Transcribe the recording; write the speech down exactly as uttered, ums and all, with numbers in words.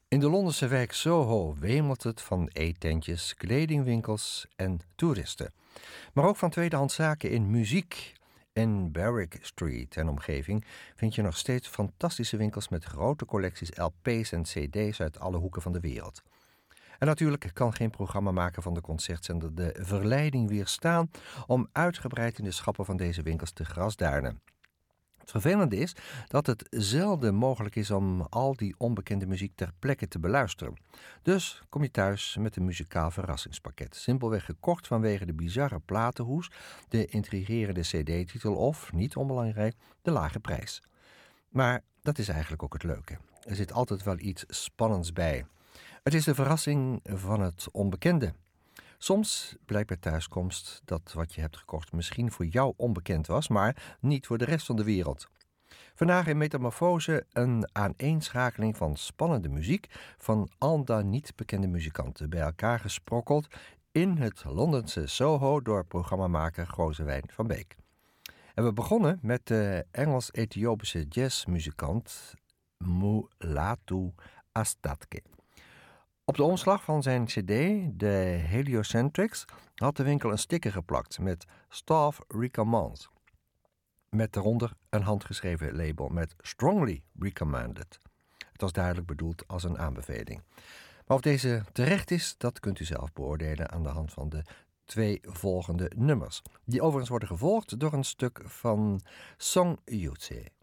In de Londense wijk Soho wemelt het van eetentjes, kledingwinkels en toeristen. Maar ook van tweedehands zaken in muziek. In Berwick Street en omgeving vind je nog steeds fantastische winkels met grote collecties L P's en C D's uit alle hoeken van de wereld. En natuurlijk kan geen programmamaker van de concertzender de verleiding weerstaan om uitgebreid in de schappen van deze winkels te grasduinen. Het vervelende is dat het zelden mogelijk is om al die onbekende muziek ter plekke te beluisteren. Dus kom je thuis met een muzikaal verrassingspakket. Simpelweg gekocht vanwege de bizarre platenhoes, de intrigerende cd-titel of, niet onbelangrijk, de lage prijs. Maar dat is eigenlijk ook het leuke. Er zit altijd wel iets spannends bij. Het is de verrassing van het onbekende. Soms blijkt bij thuiskomst dat wat je hebt gekocht misschien voor jou onbekend was, maar niet voor de rest van de wereld. Vandaag in Metamorfose een aaneenschakeling van spannende muziek van al dan niet bekende muzikanten, bij elkaar gesprokkeld in het Londense Soho door programmamaker Gozewijn van Beek. En we begonnen met de Engels-Ethiopische jazzmuzikant Mulatu Astatke. Op de omslag van zijn cd, de Heliocentrics, had de winkel een sticker geplakt met Staff Recommends. Met daaronder een handgeschreven label met Strongly Recommended. Het was duidelijk bedoeld als een aanbeveling. Maar of deze terecht is, dat kunt u zelf beoordelen aan de hand van de twee volgende nummers. Die overigens worden gevolgd door een stuk van Song Yutse.